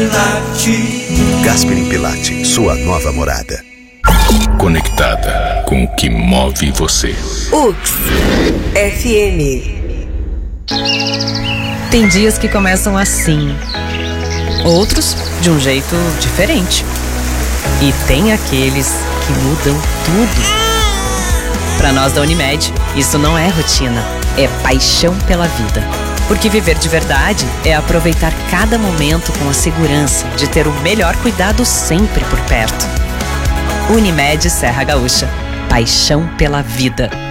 Pilate. Gasperim Pilate, sua nova morada. Conectada com o que move você. UX FM. Tem dias que começam assim, outros de um jeito diferente. E tem aqueles que mudam tudo. Para nós da Unimed, isso não é rotina, é paixão pela vida. Porque viver de verdade é aproveitar cada momento com a segurança de ter o melhor cuidado sempre por perto. Unimed Serra Gaúcha, paixão pela vida.